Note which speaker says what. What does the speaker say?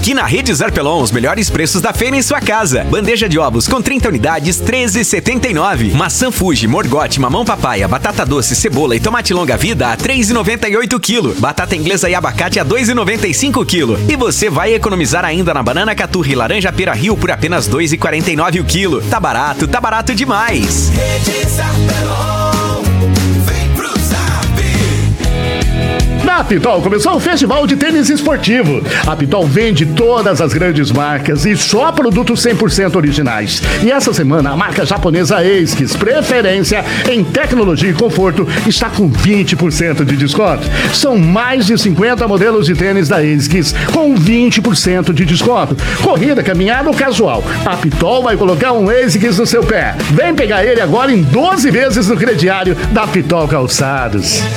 Speaker 1: Aqui na Rede Zarpelon, os melhores preços da feira em sua casa. Bandeja de ovos com 30 unidades, R$ 13,79. Maçã Fuji, Morgote, mamão papaya, batata doce, cebola e tomate longa-vida a R$ 3,98 quilo. Batata inglesa e abacate a R$ 2,95 quilo. E você vai economizar ainda na banana caturra e laranja Pera Rio por apenas R$ 2,49 o quilo. Tá barato demais.
Speaker 2: Rede Zarpelon.
Speaker 3: Na Pitol começou o Festival de Tênis Esportivo. A Pitol vende todas as grandes marcas e só produtos 100% originais. E essa semana a marca japonesa ASICS, preferência em tecnologia e conforto, está com 20% de desconto. São mais de 50 modelos de tênis da ASICS com 20% de desconto. Corrida, caminhada ou casual. A Pitol vai colocar um ASICS no seu pé. Vem pegar ele agora em 12 vezes no crediário da Pitol Calçados.